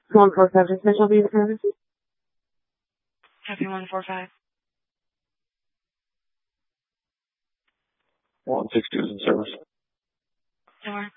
147 Special Beam Service. Copy 145. 162 is in service. Door.